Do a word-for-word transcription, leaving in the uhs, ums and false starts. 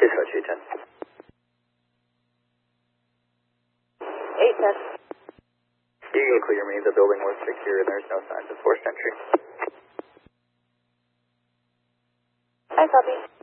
Dispatch eight ten. eight ten. Eagle clear me. The building was secure and there's no signs of forced entry. I copy.